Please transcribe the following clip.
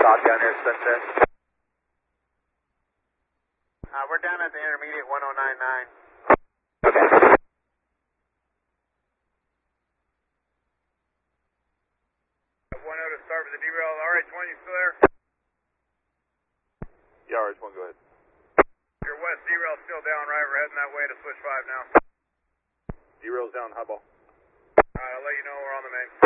Copy on here, Sunset. We're down at the intermediate 1099. Okay. 10 to start with the derail. RH1, you still there? Yeah, RH1, go ahead. Your west derail still down, right? We're heading that way to switch 5 now. Derail's down, highball. Alright, I'll let you know we're on the main.